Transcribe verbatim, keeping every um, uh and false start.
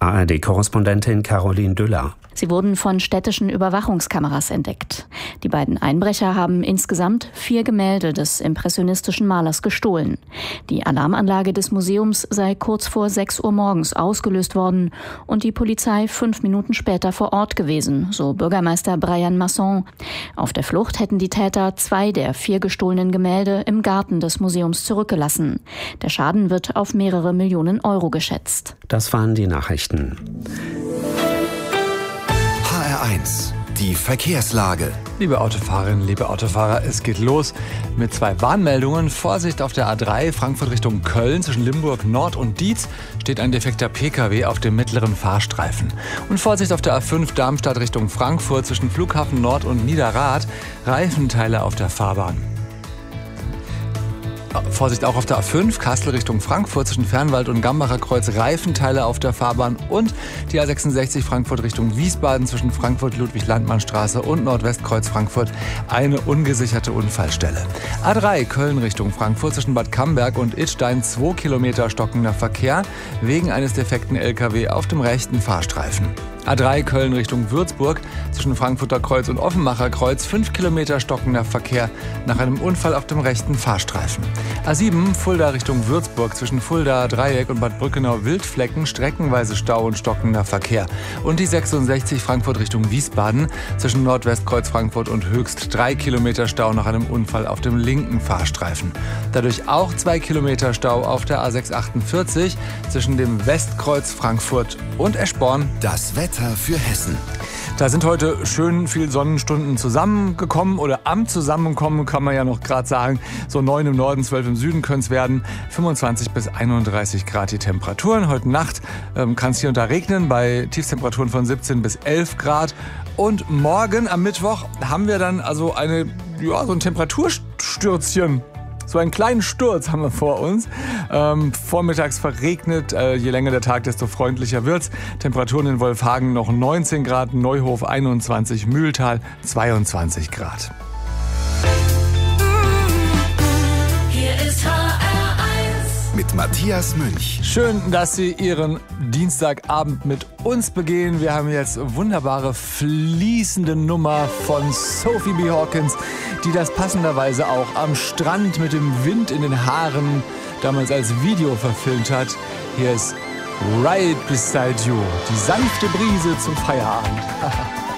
A R D-Korrespondentin Caroline Düller. Sie wurden von städtischen Überwachungskameras entdeckt. Die beiden Einbrecher haben insgesamt vier Gemälde des impressionistischen Malers gestohlen. Die Alarmanlage des Museums sei kurz vor sechs Uhr morgens ausgelöst worden und die Polizei fünf Minuten später vor Ort gewesen, so Bürgermeister Brian Masson. Auf der Flucht hätten die Täter zwei der vier gestohlenen Gemälde im Garten des Museums zurückgelassen. Der Schaden wird auf mehrere Millionen Euro geschätzt. Das waren die Nachrichten. H R eins, die Verkehrslage. Liebe Autofahrerinnen, liebe Autofahrer, es geht los mit zwei Warnmeldungen. Vorsicht auf der A drei, Frankfurt Richtung Köln. Zwischen Limburg Nord und Dietz steht ein defekter P K W auf dem mittleren Fahrstreifen. Und Vorsicht auf der A fünf, Darmstadt Richtung Frankfurt. Zwischen Flughafen Nord und Niederrad, Reifenteile auf der Fahrbahn. Vorsicht auch auf der A fünf, Kassel Richtung Frankfurt, zwischen Fernwald und Gambacher Kreuz, Reifenteile auf der Fahrbahn. Und die A sechsundsechzig, Frankfurt Richtung Wiesbaden, zwischen Frankfurt-Ludwig-Landmann-Straße und Nordwestkreuz Frankfurt, eine ungesicherte Unfallstelle. A drei, Köln Richtung Frankfurt, zwischen Bad Camberg und Idstein, zwei Kilometer stockender Verkehr wegen eines defekten L K W auf dem rechten Fahrstreifen. A drei, Köln Richtung Würzburg, zwischen Frankfurter Kreuz und Offenbacher Kreuz, fünf Kilometer stockender Verkehr nach einem Unfall auf dem rechten Fahrstreifen. A sieben, Fulda Richtung Würzburg, zwischen Fulda, Dreieck und Bad Brückenau, Wildflecken, streckenweise Stau und stockender Verkehr. Und die sechsundsechzig, Frankfurt Richtung Wiesbaden, zwischen Nordwestkreuz Frankfurt und Höchst, drei Kilometer Stau nach einem Unfall auf dem linken Fahrstreifen. Dadurch auch zwei Kilometer Stau auf der A sechshundertachtundvierzig, zwischen dem Westkreuz Frankfurt und Eschborn. Das Wetter für Hessen. Da sind heute schön viel Sonnenstunden zusammengekommen oder am Zusammenkommen, kann man ja noch gerade sagen. So neun im Norden, zwölf im Süden können es werden. fünfundzwanzig bis einunddreißig Grad die Temperaturen. Heute Nacht ähm, kann es hier und da regnen bei Tiefstemperaturen von siebzehn bis elf Grad. Und morgen am Mittwoch haben wir dann also eine, ja, so ein Temperaturstürzchen. So einen kleinen Sturz haben wir vor uns. Ähm, vormittags verregnet, äh, je länger der Tag, desto freundlicher wird's. Temperaturen in Wolfhagen noch neunzehn Grad, Neuhof einundzwanzig, Mühltal zweiundzwanzig Grad. Hier ist H R eins Mit Matthias Münch. Schön, dass Sie Ihren Dienstagabend mit uns begehen. Wir haben jetzt wunderbare fließende Nummer von Sophie B. Hawkins, die das passenderweise auch am Strand mit dem Wind in den Haaren damals als Video verfilmt hat. Hier ist Right Beside You, die sanfte Brise zum Feierabend.